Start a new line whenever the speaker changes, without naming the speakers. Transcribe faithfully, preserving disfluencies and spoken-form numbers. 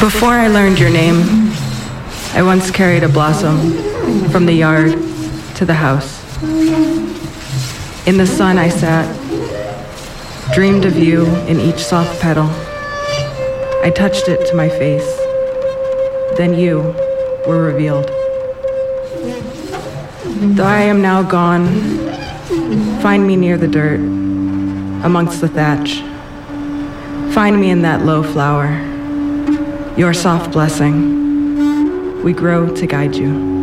Before I learned your name, I once carried a blossom from the yard to the house. In the sun I sat, dreamed of you in each soft petal. I touched it to my face. Then you were revealed. Though I am now gone, find me near the dirt, amongst the thatch. Find me in that low flower, your soft blessing. We grow to guide you.